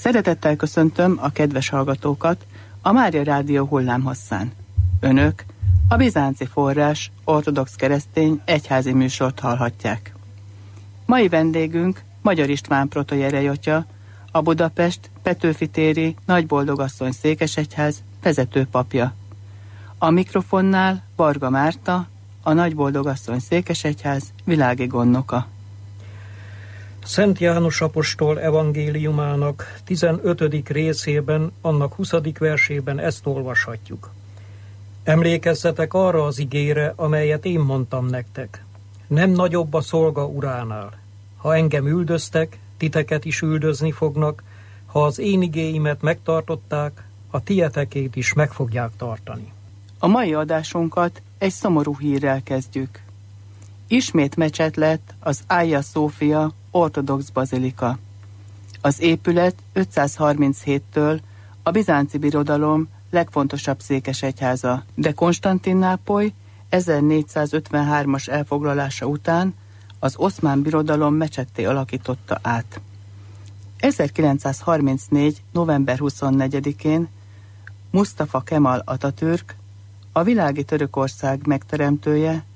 Szeretettel köszöntöm a kedves hallgatókat a Mária Rádió hullámhosszán. Önök a Bizánci Forrás ortodox keresztény egyházi műsort hallhatják. Mai vendégünk Magyar István protojerej atya, a Budapest Petőfi téri Nagyboldogasszony székesegyház vezető papja. A mikrofonnál Varga Márta, a Nagyboldogasszony székesegyház világi gondnoka. Szent János apostol evangéliumának 15. részében, annak 20. versében ezt olvashatjuk. Emlékezzetek arra az igére, amelyet én mondtam nektek. Nem nagyobb a szolga uránál. Ha engem üldöztek, titeket is üldözni fognak, ha az én igéimet megtartották, a tietekét is meg fogják tartani. A mai adásunkat egy szomorú hírrel kezdjük. Ismét mecset lett az Hagia Sophia ortodox bazilika. Az épület 537-től a Bizánci Birodalom legfontosabb székesegyháza, de Konstantinápoly 1453-as elfoglalása után az Oszmán Birodalom mecsetté alakította át. 1934. november 24-én Mustafa Kemal Atatürk, a világi Törökország megteremtője,